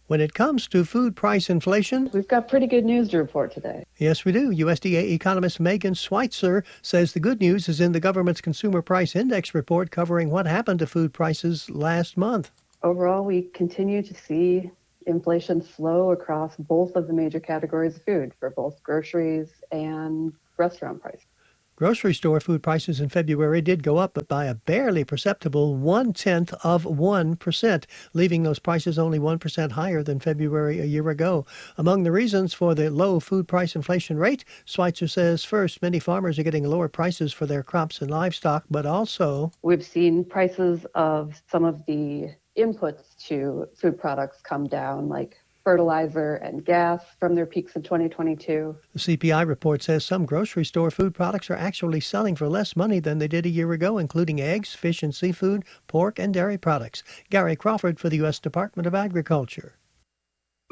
When it comes to food price inflation, We've got pretty good news to report today. yes, we do. USDA economist Megan Schweitzer says the good news is in the government's Consumer Price Index report covering what happened to food prices last month. Overall, we continue to see inflation slow across both of the major categories of food for both groceries and restaurant prices. Grocery store food prices in February did go up, but by a barely perceptible 0.1%, leaving those prices only 1% higher than February a year ago. Among the reasons for the low food price inflation rate, Schweitzer says first, many farmers are getting lower prices for their crops and livestock, but also we've seen prices of some of the inputs to food products come down, like fertilizer and gas from their peaks in 2022. The CPI report says some grocery store food products are actually selling for less money than they did a year ago, including eggs, fish and seafood, pork, and dairy products. Gary Crawford for the U.S. Department of Agriculture.